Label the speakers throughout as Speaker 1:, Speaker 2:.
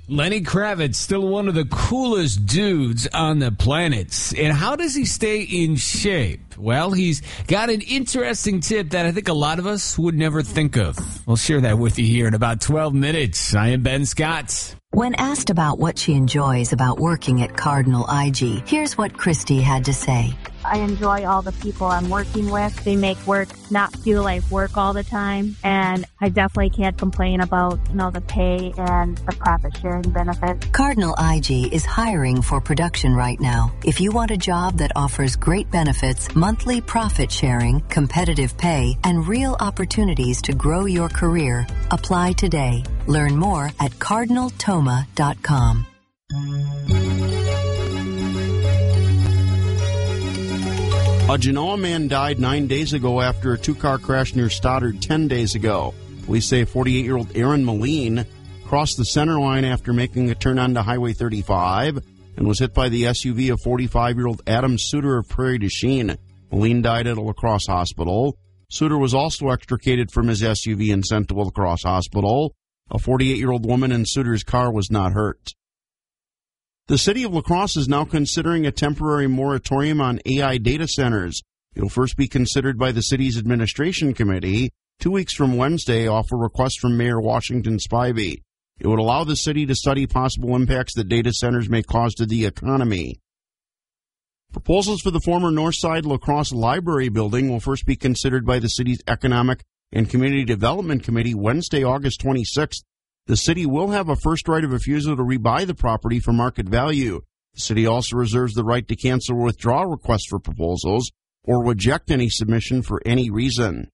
Speaker 1: Lenny Kravitz, still one of the coolest dudes on the planet. And how does he stay in shape? Well, he's got an interesting tip that I think a lot of us would never think of. We'll share that with you here in about 12 minutes. I am Ben Scott.
Speaker 2: When asked about what she enjoys about working at Cardinal IG, here's what Christy had to say.
Speaker 3: I enjoy all the people I'm working with. They make work not feel like work all the time. And I definitely can't complain about, the pay and the profit sharing benefits.
Speaker 2: Cardinal IG is hiring for production right now. If you want a job that offers great benefits, monthly profit sharing, competitive pay, and real opportunities to grow your career, apply today. Learn more at cardinaltoma.com.
Speaker 4: A Genoa man died 9 days ago after a two-car crash near Stoddard 10 days ago. Police say 48-year-old Aaron Moline crossed the center line after making a turn onto Highway 35 and was hit by the SUV of 45-year-old Adam Suter of Prairie du Chien. Moline died at a La Crosse hospital. Suter was also extricated from his SUV and sent to a La Crosse hospital. A 48-year-old woman in Suter's car was not hurt. The city of La Crosse is now considering a temporary moratorium on AI data centers. It will first be considered by the city's administration committee 2 weeks from Wednesday off a request from Mayor Washington Spivey. It would allow the city to study possible impacts that data centers may cause to the economy. Proposals for the former Northside La Crosse Library building will first be considered by the city's Economic and Community Development Committee Wednesday, August 26th. The city will have a first right of refusal to rebuy the property for market value. The city also reserves the right to cancel or withdraw requests for proposals or reject any submission for any reason.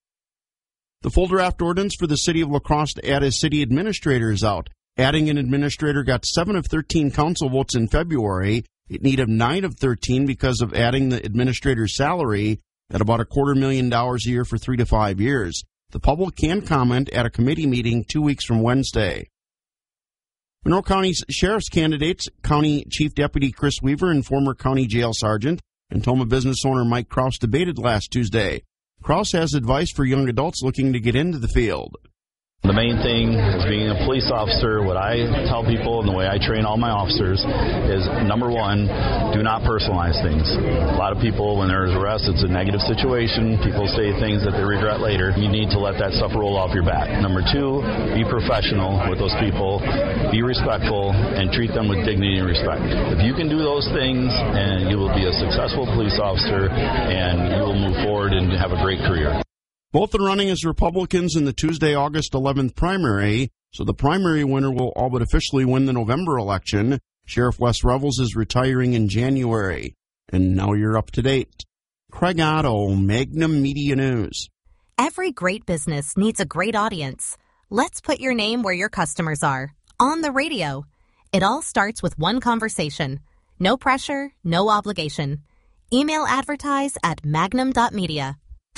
Speaker 4: The full draft ordinance for the city of La Crosse to add a city administrator is out. Adding an administrator got 7 of 13 council votes in February. It needed 9 of 13 because of adding the administrator's salary at about $250,000 a year for 3 to 5 years. The public can comment at a committee meeting 2 weeks from Wednesday. Monroe County's sheriff's candidates, County Chief Deputy Chris Weaver and former County Jail Sergeant and Toma business owner Mike Kraus debated last Tuesday. Kraus has advice for young adults looking to get into the field.
Speaker 5: The main thing is being a police officer. What I tell people and the way I train all my officers is, number one, do not personalize things. A lot of people, when there's arrest, it's a negative situation. People say things that they regret later. You need to let that stuff roll off your back. Number two, be professional with those people. Be respectful and treat them with dignity and respect. If you can do those things, and you will be a successful police officer and you will move forward and have a great career.
Speaker 4: Both are running as Republicans in the Tuesday, August 11th primary, so the primary winner will all but officially win the November election. Sheriff Wes Revels is retiring in January. And now you're up to date. Craig Otto, Magnum Media News.
Speaker 6: Every great business needs a great audience. Let's put your name where your customers are. On the radio. It all starts with one conversation. No pressure, no obligation. Email advertise at magnum.media.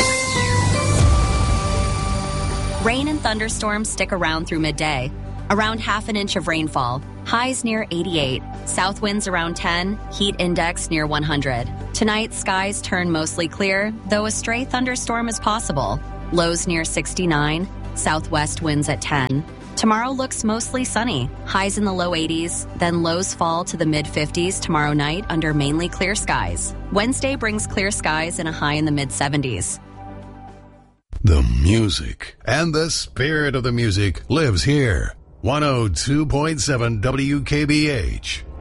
Speaker 7: Rain and thunderstorms stick around through midday. Around half an inch of rainfall. Highs near 88. South winds around 10. Heat index near 100. Tonight, skies turn mostly clear, though a stray thunderstorm is possible. Lows near 69. Southwest winds at 10. Tomorrow looks mostly sunny. Highs in the low 80s, then lows fall to the mid-50s tomorrow night under mainly clear skies. Wednesday brings clear skies and a high in the mid-70s.
Speaker 8: The music and the spirit of the music lives here. 102.7 WKBH.